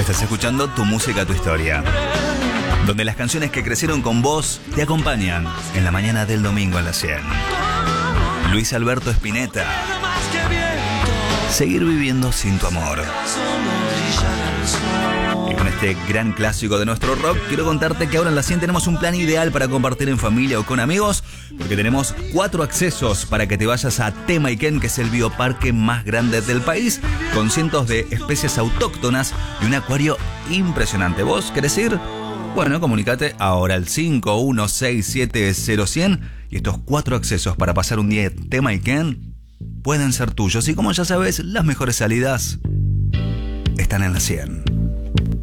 Estás escuchando Tu Música, Tu Historia, donde las canciones que crecieron con vos te acompañan en la mañana del domingo en la 100. Luis Alberto Spinetta. Seguir viviendo sin tu amor. Y con este gran clásico de nuestro rock, quiero contarte que ahora en la 100 tenemos un plan ideal para compartir en familia o con amigos, porque tenemos 4 accesos para que te vayas a Temayquén, que es el bioparque más grande del país, con cientos de especies autóctonas y un acuario impresionante. ¿Vos querés ir? Bueno, comunícate ahora al 51670100 y estos 4 accesos para pasar un día en Temayquén pueden ser tuyos. Y como ya sabes, las mejores salidas están en la 100.